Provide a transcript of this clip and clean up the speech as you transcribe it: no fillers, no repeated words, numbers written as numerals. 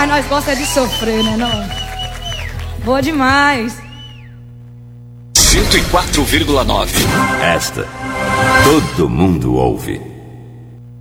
mas nós gostamos de sofrer, né não? Boa demais. 104,9. Esta todo mundo ouve.